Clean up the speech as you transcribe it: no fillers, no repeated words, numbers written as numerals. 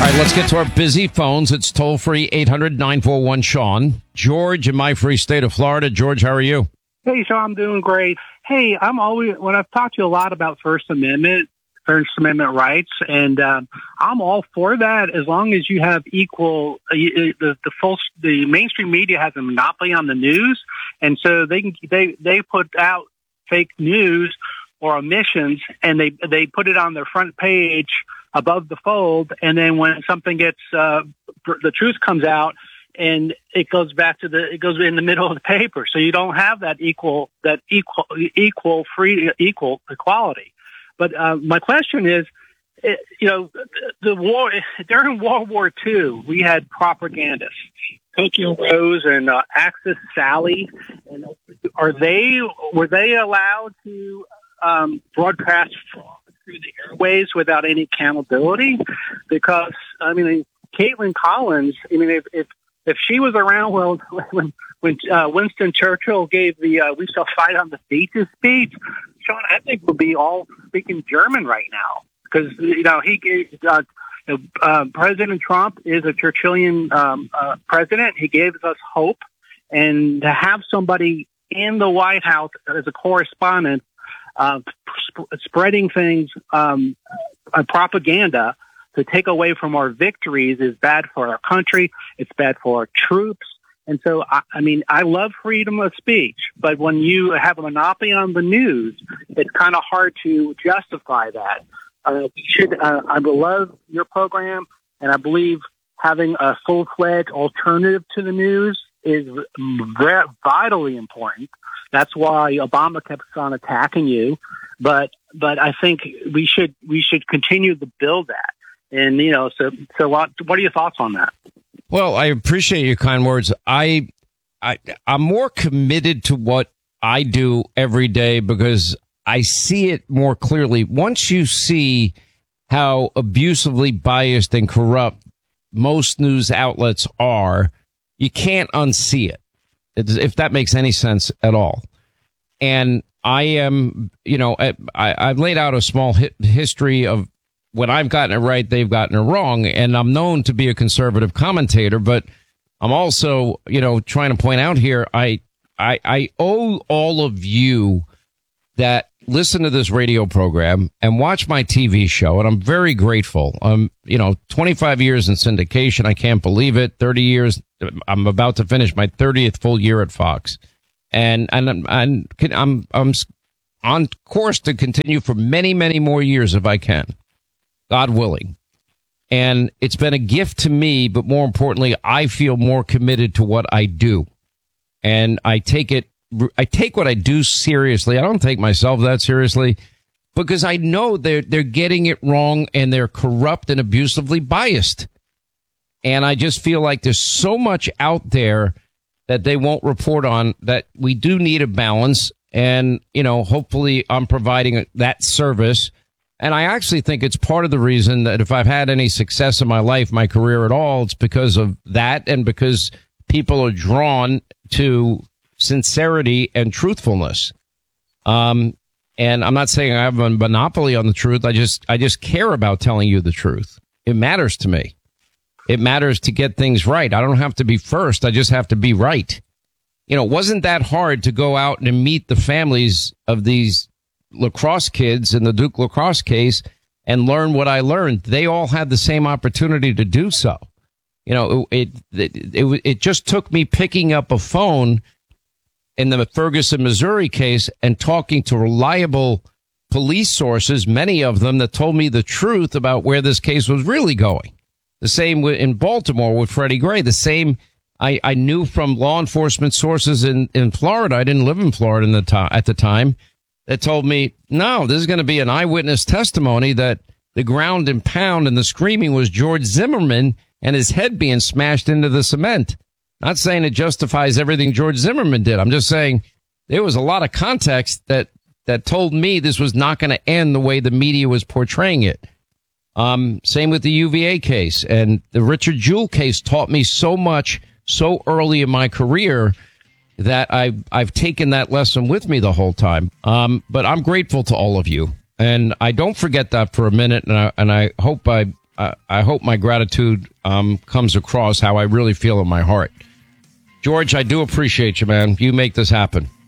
right, let's get to our busy phones. It's toll-free 800-941-SEAN. George in my free state of Florida. George, how are you? Hey, Sean, I'm doing great. Hey, when I've talked to you a lot about First Amendment rights, and I'm all for that as long as you have equal. The mainstream media has a monopoly on the news, and so they put out fake news or omissions, and they put it on their front page above the fold, and then when something gets the truth comes out, and it goes in the middle of the paper, so you don't have that equal equality. But my question is, the war during World War II, we had propagandists, Tokyo Rose and Axis Sally, and were they allowed to broadcast through the airways without any accountability? Because Caitlin Collins, if she was around when Winston Churchill gave the "We shall fight on the beaches" speech, Sean, I think we'll be all speaking German right now, because President Trump is a Churchillian president. He gave us hope, and to have somebody in the White House as a correspondent spreading things, propaganda to take away from our victories is bad for our country. It's bad for our troops. And so, I love freedom of speech, but when you have a monopoly on the news, it's kind of hard to justify that. I love your program, and I believe having a full-fledged alternative to the news is vitally important. That's why Obama kept on attacking you, but I think we should continue to build that. And so what are your thoughts on that? Well, I appreciate your kind words. I'm more committed to what I do every day because I see it more clearly. Once you see how abusively biased and corrupt most news outlets are, you can't unsee it, if that makes any sense at all. And I am, I've laid out a small history of when I've gotten it right, they've gotten it wrong. And I'm known to be a conservative commentator, but I'm also, trying to point out here, I owe all of you that listen to this radio program and watch my TV show. And I'm very grateful. 25 years in syndication. I can't believe it. 30 years. I'm about to finish my 30th full year at Fox. And I'm on course to continue for many, many more years if I can, God willing. And it's been a gift to me, but more importantly, I feel more committed to what I do. And I take what I do seriously. I don't take myself that seriously because I know they're getting it wrong and they're corrupt and abusively biased. And I just feel like there's so much out there that they won't report on, that we do need a balance. And, hopefully I'm providing that service. And I actually think it's part of the reason that if I've had any success in my life, my career at all, it's because of that and because people are drawn to sincerity and truthfulness. And I'm not saying I have a monopoly on the truth. I just care about telling you the truth. It matters to me. It matters to get things right. I don't have to be first. I just have to be right. It wasn't that hard to go out and meet the families of these lacrosse kids in the Duke lacrosse case and learn what I learned. They all had the same opportunity to do so. It just took me picking up a phone in the Ferguson, Missouri case and talking to reliable police sources, many of them that told me the truth about where this case was really going. The same in Baltimore with Freddie Gray. The same I knew from law enforcement sources in Florida. I didn't live in Florida at the time. That told me, no, this is going to be an eyewitness testimony that the ground and pound and the screaming was George Zimmerman and his head being smashed into the cement. Not saying it justifies everything George Zimmerman did. I'm just saying there was a lot of context that told me this was not going to end the way the media was portraying it. Same with the UVA case, and the Richard Jewell case taught me so much so early in my career that I've taken that lesson with me the whole time. But I'm grateful to all of you, and I don't forget that for a minute. And I hope I I hope my gratitude comes across how I really feel in my heart. George, I do appreciate you, man. You make this happen.